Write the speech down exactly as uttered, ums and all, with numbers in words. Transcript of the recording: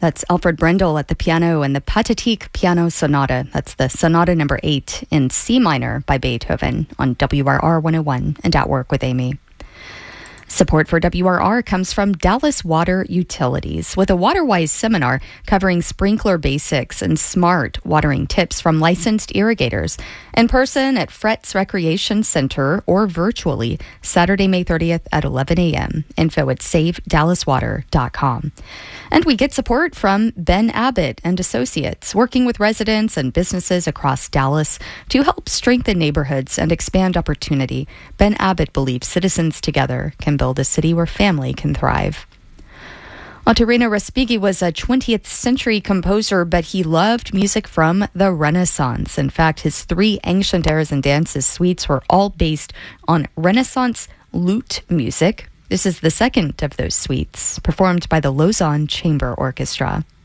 That's Alfred Brendel at the piano and the Pathetique Piano Sonata. That's the Sonata number eight in C minor by Beethoven on W R R one oh one and At Work with Amy. Support for W R R comes from Dallas Water Utilities with a WaterWise seminar covering sprinkler basics and smart watering tips from licensed irrigators in person at Fretz Recreation Center or virtually Saturday, May thirtieth at eleven a.m. Info at save dallas water dot com. And we get support from Ben Abbott and Associates, working with residents and businesses across Dallas to help strengthen neighborhoods and expand opportunity. Ben Abbott believes citizens together can build a city where family can thrive. Ottorino Respighi was a twentieth century composer, but he loved music from the Renaissance. In fact, his three ancient airs and dances suites were all based on Renaissance lute music. This is the second of those suites, performed by the Lausanne Chamber Orchestra.